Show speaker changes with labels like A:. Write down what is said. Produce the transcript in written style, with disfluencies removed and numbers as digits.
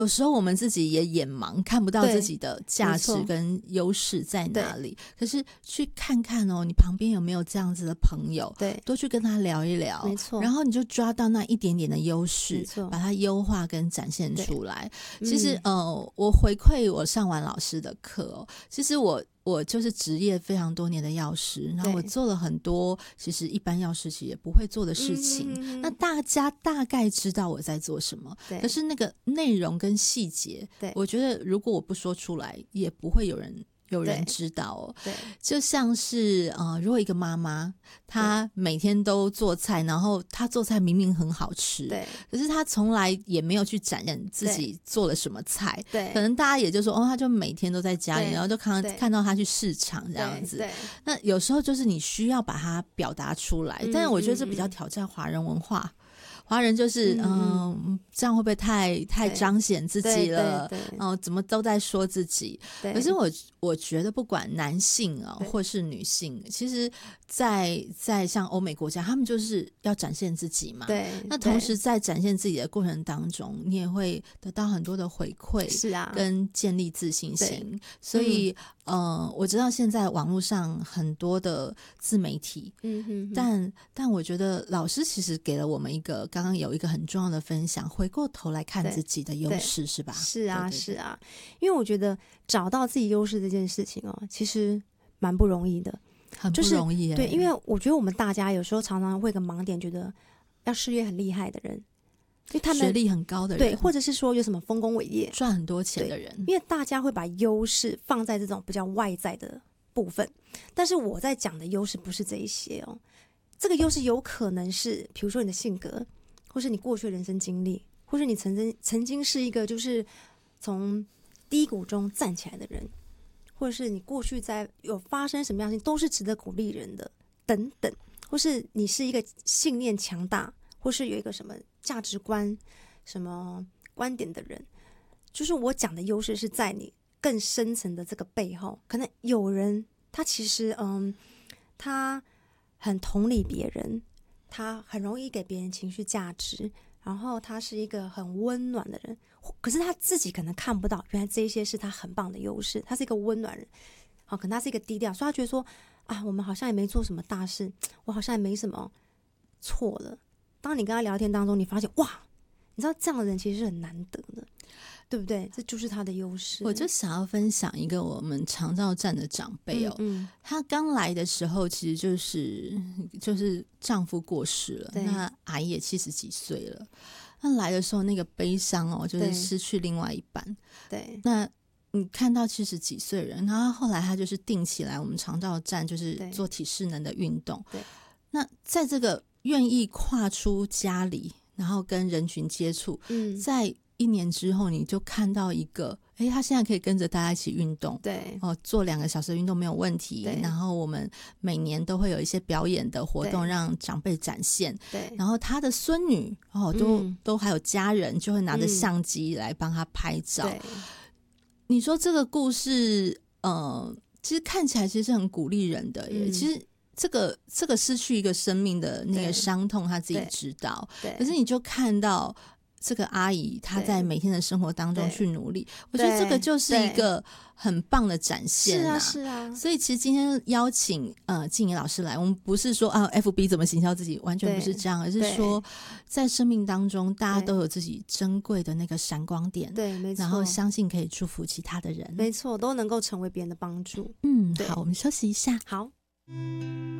A: 有时候我们自己也眼盲，看不到自己的价值
B: 没错
A: 跟优势在哪里。可是去看看哦，你旁边有没有这样子的朋友，
B: 对，
A: 多去跟他聊一聊，
B: 没错，
A: 然后你就抓到那一点点的优
B: 没
A: 势，
B: 错，
A: 把它优化跟展现出来。其实我回馈我上完老师的课哦，其实我就是职业非常多年的药师，然后我做了很多其实一般药师其实也不会做的事情，那大家大概知道我在做什么，可是那个内容跟细节，我觉得如果我不说出来也不会有人知道哦。
B: 对，
A: 就像是如果一个妈妈她每天都做菜，然后她做菜明明很好吃，
B: 对，
A: 可是她从来也没有去展现自己做了什么菜，
B: 对，
A: 可能大家也就说她就每天都在家里，然后就看到她去市场这样子。那有时候就是你需要把它表达出来，但是我觉得这比较挑战华人文化。华人就是这样会不会太彰显自己了？怎么都在说自己？可是我觉得不管男性或是女性，其实在像欧美国家，他们就是要展现自己嘛。
B: 对，
A: 那同时在展现自己的过程当中，你也会得到很多的回馈，
B: 是啊，
A: 跟建立自信心。所以我知道现在网络上很多的自媒体，但我觉得老师其实给了我们一个刚刚有一个很重要的分享，回过头来看自己的优势，是吧？
B: 是啊，
A: 对，
B: 是啊，因为我觉得找到自己优势这件事情其实蛮不容易的，
A: 很不容易
B: 对，因为我觉得我们大家有时候常常会有个盲点，觉得要事业很厉害的人，因为他们
A: 学历很高的人，
B: 对，或者是说有什么丰功伟业、
A: 赚很多钱的人，
B: 因为大家会把优势放在这种比较外在的部分，但是我在讲的优势不是这一些这个优势有可能是比如说你的性格，或是你过去的人生经历，或是你曾经是一个就是从低谷中站起来的人，或者是你过去在有发生什么样的事情都是值得鼓励人的等等，或是你是一个信念强大，或是有一个什么价值观什么观点的人，就是我讲的优势是在你更深层的这个背后，可能有人他其实他很同理别人，他很容易给别人情绪价值，然后他是一个很温暖的人，可是他自己可能看不到，原来这一些是他很棒的优势，他是一个温暖人，可能他是一个低调，所以他觉得说我们好像也没做什么大事，我好像也没什么错了。当你跟他聊天当中，你发现哇，你知道这样的人其实是很难得的，对不对？这就是他的优势。
A: 我就想要分享一个我们长照站的长辈他刚来的时候其实就是丈夫过世了，那阿姨也70几岁了，那来的时候那个悲伤就是失去另外一半。对，那你看到70几岁人，然后后来他就是定起来我们长照站就是做体适能的运动。对，那在这个愿意跨出家里然后跟人群接触，在1年之后你就看到一个他现在可以跟着大家一起运动，对做2个小时的运动没有问题，然后我们每年都会有一些表演的活动让长辈展现，对，然后他的孙女都还有家人就会拿着相机来帮他拍照。你说这个故事其实看起来其实是很鼓励人的耶，其实这个失去一个生命的那个伤痛他自己知道，可是你就看到这个阿姨她在每天的生活当中去努力，我觉得这个就是一个很棒的展现
B: 是啊。
A: 所以其实今天邀请静怡老师来，我们不是说FB 怎么行销自己，完全不是这样，而是说在生命当中大家都有自己珍贵的那个闪光点，对，没错，然后相信可以祝福其他的人，
B: 没错，都能够成为别人的帮助。
A: 好，我们休息一下。
B: 好。